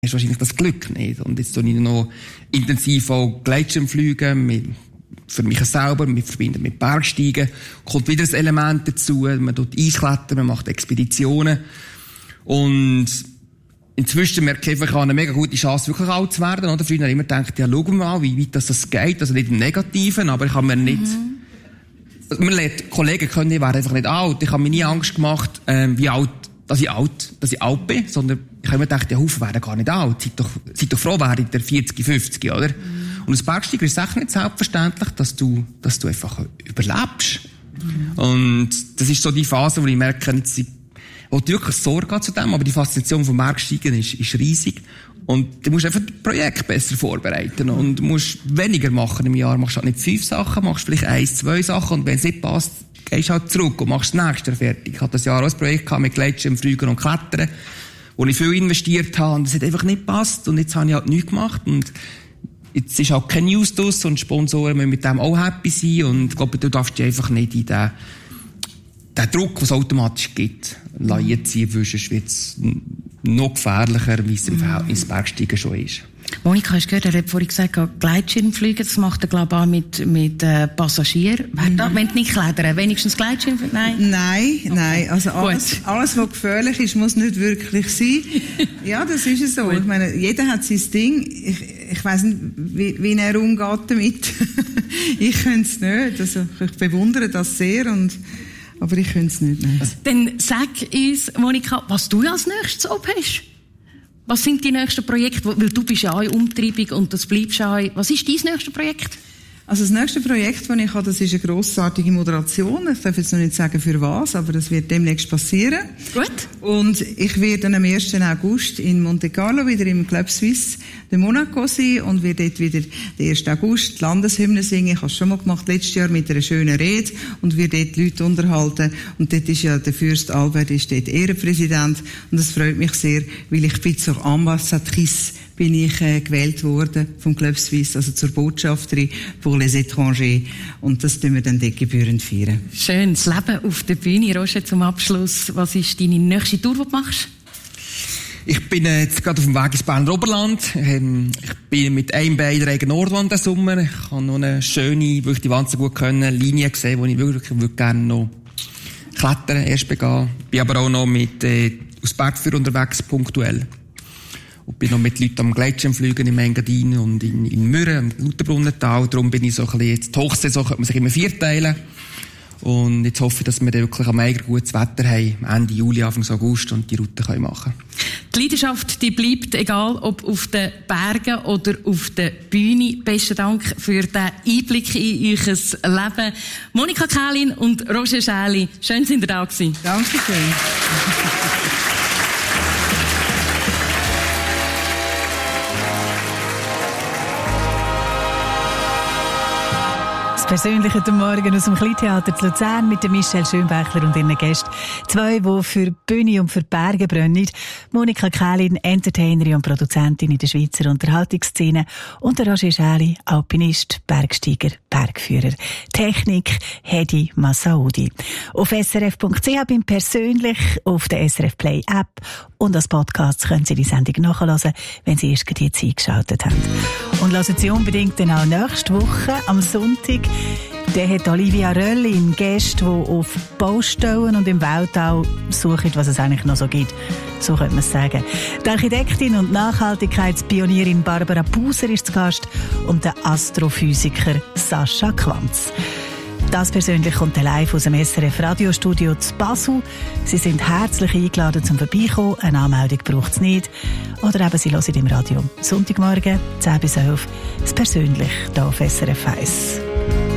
hast wahrscheinlich das Glück nicht. Und jetzt tue ich noch intensiv auch Gleitschirmfliegen, für mich selber, wir verbinden mit Bergsteigen, kommt wieder ein Element dazu, man tut Eisklettern, man macht Expeditionen. Und inzwischen merke ich einfach, ich habe eine mega gute Chance, wirklich alt zu werden. Oder? Früher habe ich immer gedacht, ja, schauen wir mal, wie weit das geht. Also nicht im Negativen, aber ich habe mir nicht... Man lernt Kollegen kennen, ich wäre einfach nicht alt. Ich habe mir nie Angst gemacht, dass ich alt bin, sondern ich habe immer gedacht, die Haufen werden gar nicht alt. Seid doch froh, werdet ihr 40, 50, oder? Und als Bergsteiger ist es echt nicht selbstverständlich, dass du einfach überlebst. Und das ist so die Phase, wo ich merke, wo du wirklich Sorge zu dem, aber die Faszination vom Bergsteigen ist riesig. Und du musst einfach das Projekt besser vorbereiten. Und du musst weniger machen im Jahr. Machst halt nicht 5 Sachen, machst vielleicht 1, 2 Sachen. Und wenn es nicht passt, gehst du halt zurück und machst das nächste fertig. Ich hatte das Jahr auch ein Projekt mit Gleitschirmfliegen und Klettern, wo ich viel investiert habe. Und es hat einfach nicht gepasst. Und jetzt habe ich halt nichts gemacht. Und jetzt ist halt keine News draus. Und Sponsoren müssen mit dem auch happy sein. Und ich glaube, du darfst dich einfach nicht in den Druck, den es automatisch gibt, ziehen, weil sonst wird es noch gefährlicher, wie es im Verhältnis Bergsteigen schon ist. Monika, hast du gehört, er hat vorhin gesagt, Gleitschirmfliegen, das macht er, glaube ich, auch mit Passagieren. Wenn du nicht klettern, wenigstens Gleitschirmfliegen? Nein. Also alles, was gefährlich ist, muss nicht wirklich sein. Ja, das ist es so. Ich meine, jeder hat sein Ding. Ich weiss nicht, wie er umgeht damit. Ich könnte es nicht. Also, ich bewundere das sehr aber ich könnte es nicht. Dann sag uns, Monika, was du als nächstes hast. Was sind die nächsten Projekte? Weil du bist ja auch in Umtreibung und das bleibst ja auch. Was ist dein nächstes Projekt? Also das nächste Projekt, das ich habe, das ist eine grossartige Moderation. Ich darf jetzt noch nicht sagen, für was, aber das wird demnächst passieren. Gut. Und ich werde dann am 1. August in Monte Carlo wieder im Club Suisse de Monaco sein und werde dort wieder den 1. August die Landeshymne singen. Ich habe es schon mal gemacht, letztes Jahr mit einer schönen Rede und werde dort die Leute unterhalten. Und dort ist ja der Fürst Albert ist dort Ehrenpräsident und das freut mich sehr, weil ich bin zur Ambassadrice bin ich gewählt worden vom Club Suisse, also zur Botschafterin pour les étrangers. Und das tun wir dann dort gebührend feiern. Schön, das Leben auf der Bühne. Roger, zum Abschluss, was ist deine nächste Tour, die du machst? Ich bin jetzt gerade auf dem Weg ins Berner Oberland. Ich bin mit einem Bein in der Regen Nordwand diesen Sommer. Ich habe noch eine schöne, wirklich die Wand so gut können, Linie gesehen, wo ich wirklich gerne noch klettern, erst begehen. Bin aber auch noch mit aus Bergführer unterwegs, punktuell. Und bin noch mit Leuten am Gleitschirmfliegen im Engadin und in Mürren, im Lauterbrunnental. Darum bin ich so ein bisschen, jetzt die Hochsaison könnte man sich immer vierteilen. Und jetzt hoffe ich, dass wir dann wirklich am Eiger gutes Wetter haben, Ende Juli, Anfang August, und die Route können machen. Die Leidenschaft, die bleibt, egal ob auf den Bergen oder auf der Bühne. Besten Dank für den Einblick in euer Leben. Monika Kählin und Roger Schäli, schön, sind ihr da gewesen. Dankeschön. Persönlich heute Morgen aus dem Kleintheater zu Luzern mit Michelle Schönbächler und ihren Gästen. 2, die für die Bühne und für die Berge brennen. Monika Kählin, Entertainerin und Produzentin in der Schweizer Unterhaltungsszene. Und der Roger Schäli, Alpinist, Bergsteiger, Bergführer. Technik, Hedi Massaoudi. Auf srf.ch bin persönlich, auf der SRF Play App und als Podcast können Sie die Sendung nachhören, wenn Sie erst jetzt eingeschaltet haben. Und hören Sie unbedingt dann auch nächste Woche am Sonntag. Der hat Olivia Röllin Gäste, die auf Baustellen und im Weltall suchen, was es eigentlich noch so gibt. So könnte man es sagen. Die Architektin und Nachhaltigkeitspionierin Barbara Buser ist zu Gast und der Astrophysiker Sascha Quanz. Das persönlich kommt live aus dem SRF Radiostudio zu Basel. Sie sind herzlich eingeladen zum Vorbeikommen. Eine Anmeldung braucht es nicht. Oder eben, Sie hören im Radio. Sonntagmorgen, 10 bis 11, das persönlich hier auf SRF 1.